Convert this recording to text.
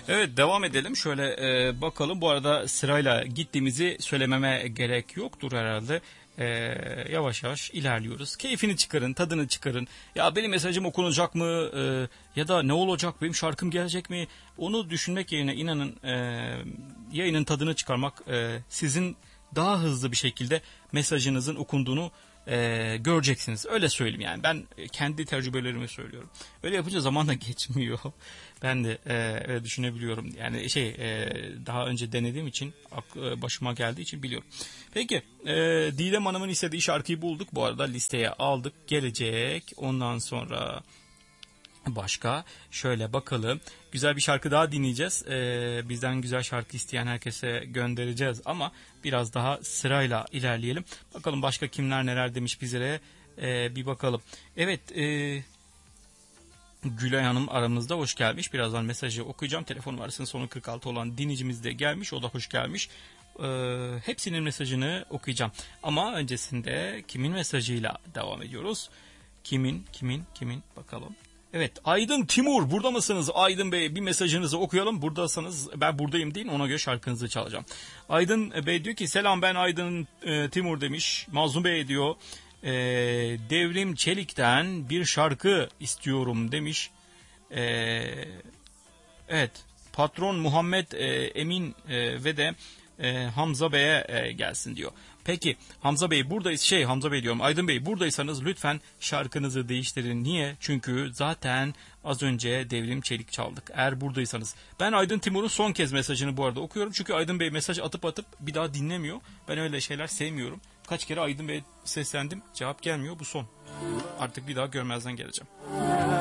Evet, devam edelim. Şöyle bakalım. Bu arada sırayla gittiğimizi söylememe gerek yoktur herhalde. E, Yavaş yavaş ilerliyoruz. Keyfini çıkarın, tadını çıkarın. Ya benim mesajım okunacak mı? Ya da ne olacak? Benim şarkım gelecek mi? Onu düşünmek yerine inanın yayının tadını çıkarmak sizin daha hızlı bir şekilde mesajınızın okunduğunu göreceksiniz. Öyle söyleyeyim yani. Ben kendi tecrübelerimi söylüyorum. Öyle yapınca zaman da geçmiyor. Ben de öyle düşünebiliyorum. Yani daha önce denediğim için başıma geldiği için biliyorum. Peki Didem Hanım'ın istediği şarkıyı bulduk. Bu arada listeye aldık. Gelecek. Ondan sonra başka şöyle bakalım. Güzel bir şarkı daha dinleyeceğiz. Bizden güzel şarkı isteyen herkese göndereceğiz ama biraz daha sırayla ilerleyelim. Bakalım başka kimler neler demiş bizlere. Bir bakalım. Evet, Gülay Hanım aramızda, hoş gelmiş. Birazdan mesajı okuyacağım. Telefon numarasının sonu 46 olan dinleyicimiz de gelmiş. O da hoş gelmiş. Hepsinin mesajını okuyacağım. Ama öncesinde kimin mesajıyla devam ediyoruz? Kimin bakalım. Evet, Aydın Timur, burada mısınız? Aydın Bey, bir mesajınızı okuyalım. Buradaysanız ben buradayım deyin, ona göre şarkınızı çalacağım. Aydın Bey diyor ki selam, ben Aydın Timur demiş. Mazlum Bey diyor Devrim Çelik'ten bir şarkı istiyorum demiş. Evet, patron Muhammed Emin ve de Hamza Bey'e gelsin diyor. Peki Hamza Bey buradayız, Hamza Bey diyorum, Aydın Bey buradaysanız lütfen şarkınızı değiştirin. Niye? Çünkü zaten az önce Devrim Çelik çaldık. Eğer buradaysanız. Ben Aydın Timur'un son kez mesajını bu arada okuyorum. Çünkü Aydın Bey mesaj atıp bir daha dinlemiyor. Ben öyle şeyler sevmiyorum. Kaç kere Aydın Bey'e seslendim, cevap gelmiyor, bu son. Artık bir daha görmezden geleceğim.